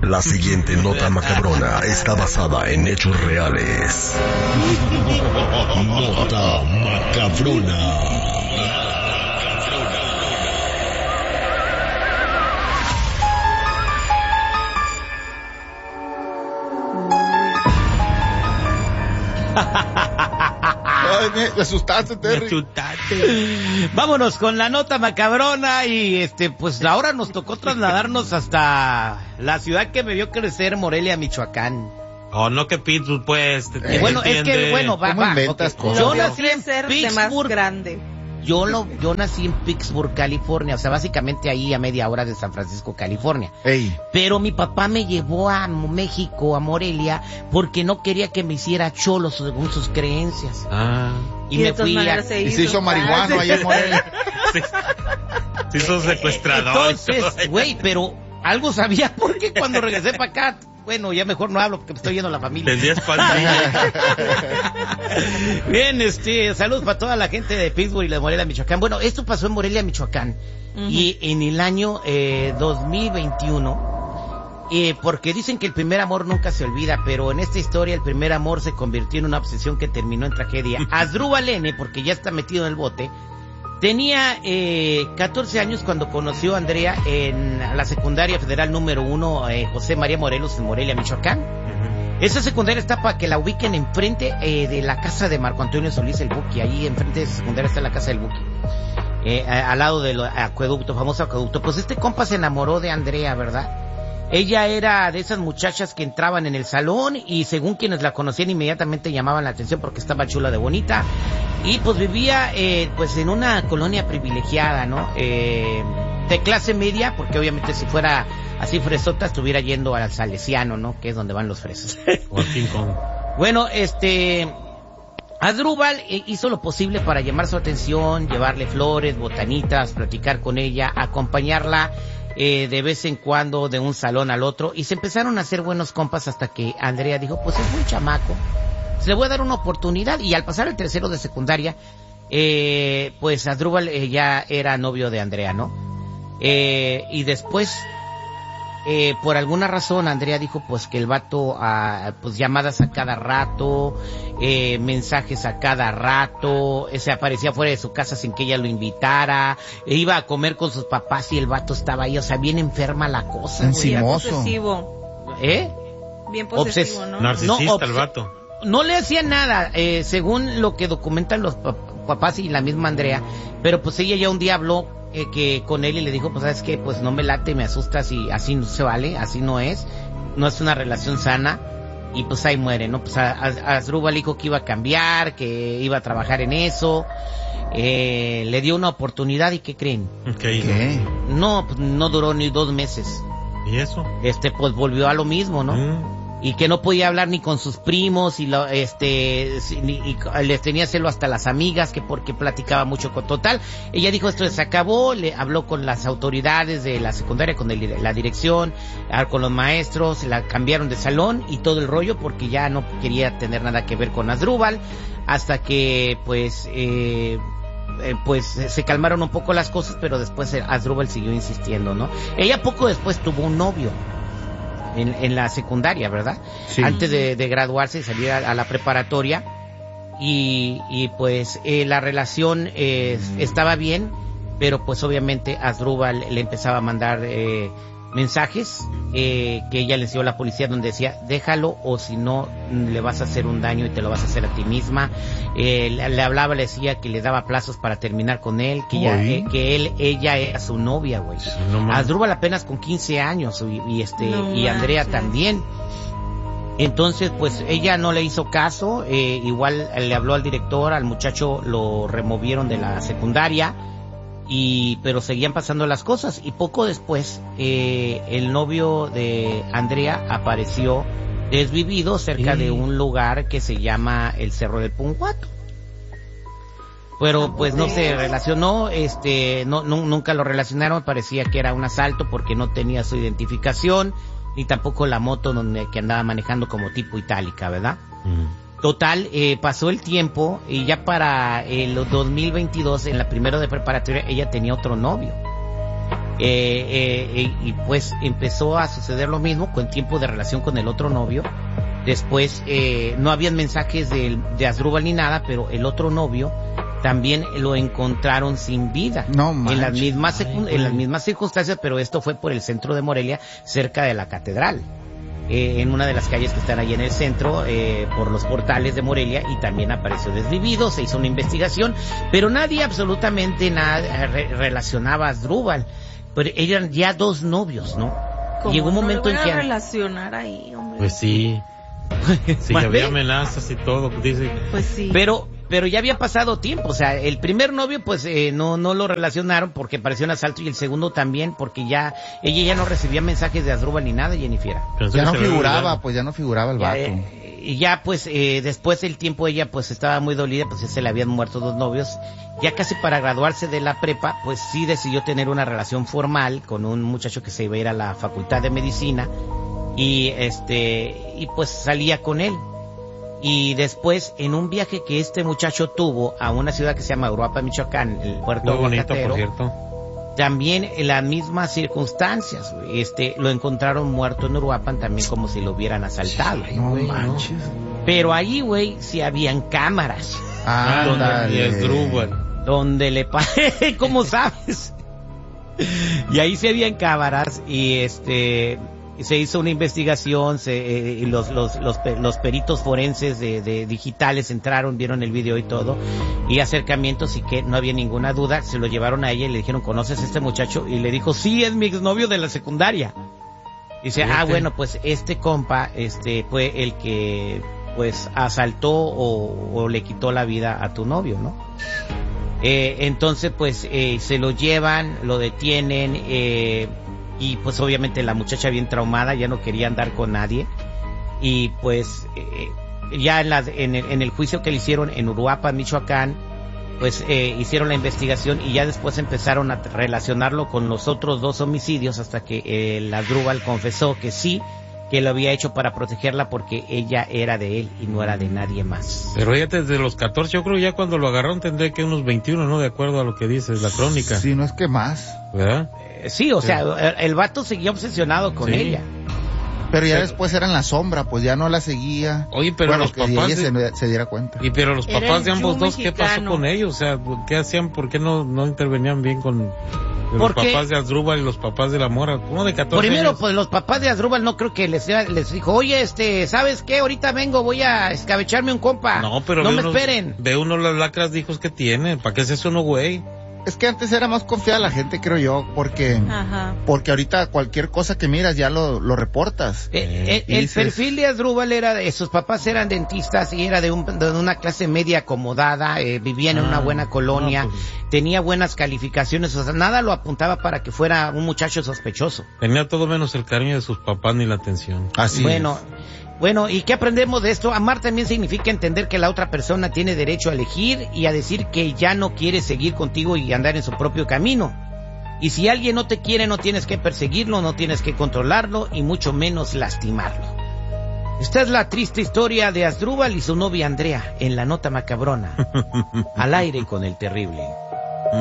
La siguiente nota macabrona está basada en hechos reales. Nota macabrona. Ay, me asustaste, Terry. Me asustaste. Vámonos con la nota macabrona y pues ahora nos tocó trasladarnos hasta la ciudad que me vio crecer, Morelia, Michoacán. Oh, no que Pittsburgh, pues. Bueno, es que, bueno, ¿Cómo inventas cosas? Yo nací en ser de más Pittsburgh. grande. Yo nací en Pittsburgh, California, o sea, básicamente ahí a media hora de San Francisco, California. Ey. Pero mi papá me llevó a México, a Morelia, porque no quería que me hiciera cholo según sus creencias. Y de me todas fui maneras Y se hizo marihuano ahí en Morelia. Sí, sos secuestrador. Entonces, güey, pero algo sabía porque cuando regresé para acá, bueno, ya mejor no hablo porque me estoy yendo a la familia. Tendrías pandilla. Bien, saludos para toda la gente de Pittsburgh y de Morelia, Michoacán. Bueno, esto pasó en Morelia, Michoacán. Y en el año 2021, porque dicen que el primer amor nunca se olvida, pero en esta historia el primer amor se convirtió en una obsesión que terminó en tragedia. Asdrúbal N, porque ya está metido en el bote, tenía 14 años cuando conoció a Andrea en la secundaria federal número 1, José María Morelos, en Morelia, Michoacán. Esa secundaria está para que la ubiquen enfrente de la casa de Marco Antonio Solís, el Buki. Ahí enfrente de esa secundaria está la casa del Buki. Al lado del acueducto, famoso acueducto. Pues este compa se enamoró de Andrea, ¿verdad? Ella era de esas muchachas que entraban en el salón y según quienes la conocían inmediatamente llamaban la atención porque estaba chula de bonita. Y pues vivía pues en una colonia privilegiada, ¿no? De clase media, porque obviamente si fuera así fresota estuviera yendo al Salesiano, ¿no? Que es donde van los fresas. O King Kong. Bueno, Asdrúbal hizo lo posible para llamar su atención, llevarle flores, botanitas, platicar con ella, acompañarla de vez en cuando de un salón al otro, y se empezaron a hacer buenos compas hasta que Andrea dijo, pues es buen chamaco, se le voy a dar una oportunidad. Y al pasar el tercero de secundaria, pues Asdrúbal ya era novio de Andrea, ¿no? Y después, por alguna razón, Andrea dijo pues que el vato, pues llamadas a cada rato, mensajes a cada rato, se aparecía fuera de su casa sin que ella lo invitara, iba a comer con sus papás y el vato estaba ahí, o sea, bien enferma la cosa. Encimoso. Posesivo. Bien posesivo, ¿no? Narcisista el vato. No le hacía nada, según lo que documentan los papás y la misma Andrea, pero pues ella ya un día habló que con él y le dijo, pues sabes qué, pues no me late, me asustas y así no se vale, así no es una relación sana, y pues ahí muere, ¿no? Pues Asdrúbal dijo que iba a cambiar, que iba a trabajar en eso, le dio una oportunidad y ¿qué creen? ¿Qué? No, pues no duró ni 2 meses. ¿Y eso? Pues volvió a lo mismo, ¿no? Y que no podía hablar ni con sus primos y les tenía celo hasta las amigas, que porque platicaba mucho con total. Ella dijo esto se acabó, le habló con las autoridades de la secundaria, con la dirección, con los maestros, la cambiaron de salón y todo el rollo porque ya no quería tener nada que ver con Asdrúbal, hasta que pues se calmaron un poco las cosas, pero después Asdrúbal siguió insistiendo, ¿no? Ella poco después tuvo un novio en la secundaria, ¿verdad? Sí. Antes de graduarse y salir a la preparatoria, y pues la relación estaba bien, pero pues obviamente Asdrúbal le empezaba a mandar mensajes que ella les dio a la policía, donde decía déjalo o si no le vas a hacer un daño y te lo vas a hacer a ti misma. Le hablaba, le decía que le daba plazos para terminar con él, que ella era su novia, güey. No, Asdrúbal apenas con 15 años y Andrea también. Entonces pues ella no le hizo caso, igual le habló al director, al muchacho lo removieron de la secundaria, pero seguían pasando las cosas, y poco después el novio de Andrea apareció desvivido cerca de un lugar que se llama el Cerro del Punguato. Pero pues no se relacionó, nunca lo relacionaron, parecía que era un asalto porque no tenía su identificación, ni tampoco la moto que andaba manejando como tipo itálica, ¿verdad? Total, pasó el tiempo y ya para el 2022, en la primera de preparatoria, ella tenía otro novio. Y pues empezó a suceder lo mismo con tiempo de relación con el otro novio. Después no habían mensajes de Asdrúbal ni nada, pero el otro novio también lo encontraron sin vida. No en las manches. en las mismas circunstancias, pero esto fue por el centro de Morelia, cerca de la catedral. En una de las calles que están ahí en el centro, por los portales de Morelia, y también apareció desvivido. Se hizo una investigación, pero nadie, absolutamente nada, relacionaba a Asdrúbal. Pero eran ya 2 novios, ¿no? Llegó un momento en que relacionar ahí, hombre. Pues sí. Sí, había amenazas y todo, dice. Pues sí. Pero ya había pasado tiempo, o sea, el primer novio pues no lo relacionaron porque pareció un asalto, y el segundo también porque ella ya no recibía mensajes de Asdrúbal ni nada, Jennifer. Ya no figuraba el vato. Y ya pues después del tiempo ella pues estaba muy dolida, pues ya se le habían muerto 2 novios. Ya casi para graduarse de la prepa, pues sí decidió tener una relación formal con un muchacho que se iba a ir a la Facultad de Medicina, y pues salía con él. Y después, en un viaje que este muchacho tuvo a una ciudad que se llama Uruapan, Michoacán, el puerto muy bonito, aguacatero, por cierto, también en las mismas circunstancias, lo encontraron muerto en Uruapan, también como si lo hubieran asaltado. No manches. Pero ahí, güey, sí habían cámaras. y Asdrúbal. Donde le ¿cómo sabes? Y ahí sí habían cámaras, y se hizo una investigación, y los peritos forenses de digitales entraron, vieron el video y todo, y acercamientos, y que no había ninguna duda. Se lo llevaron a ella y le dijeron, ¿conoces a este muchacho? Y le dijo, sí, es mi exnovio de la secundaria. Dice, bueno, pues este compa fue el que pues asaltó o le quitó la vida a tu novio, ¿no? Entonces pues se lo llevan, lo detienen, y pues obviamente la muchacha bien traumada, ya no quería andar con nadie, y pues ya en el juicio que le hicieron en Uruapan, Michoacán, pues hicieron la investigación, y ya después empezaron a relacionarlo con los otros 2 homicidios, hasta que el Asdrúbal confesó que sí, que lo había hecho para protegerla porque ella era de él y no era de nadie más. Pero ella desde los 14, yo creo ya cuando lo agarraron tendría que unos 21, ¿no? De acuerdo a lo que dice la crónica. Sí, no es que más. ¿Verdad? Sí, o sea, el vato seguía obsesionado con ella. Pero ya después era en la sombra, pues ya no la seguía. Oye, pero los que papás ella se diera cuenta. Y pero los papás de ambos dos, ¿qué pasó mexicano. con ellos? O sea, ¿qué hacían? ¿Por qué no intervenían bien con los papás de Asdrúbal y los papás de la mora? ¿Cómo de 14 Primero, años? pues los papás de Asdrúbal no creo que les dijo, oye, ¿sabes qué? Ahorita vengo, voy a escabecharme un compa. No, pero no me esperen. Ve uno las lacras de hijos que tiene. ¿Para qué es eso, no, güey? Es que antes era más confiada la gente, creo yo, porque ahorita cualquier cosa que miras ya lo reportas. El perfil de Asdrúbal sus papás eran dentistas y era de una clase media acomodada, vivían en una buena colonia, tenía buenas calificaciones, o sea, nada lo apuntaba para que fuera un muchacho sospechoso. Tenía todo menos el cariño de sus papás ni la atención. Así Bueno, ¿y qué aprendemos de esto? Amar también significa entender que la otra persona tiene derecho a elegir y a decir que ya no quiere seguir contigo y andar en su propio camino. Y si alguien no te quiere, no tienes que perseguirlo, no tienes que controlarlo y mucho menos lastimarlo. Esta es la triste historia de Asdrúbal y su novia Andrea en La Nota Macabrona. Al aire con el terrible.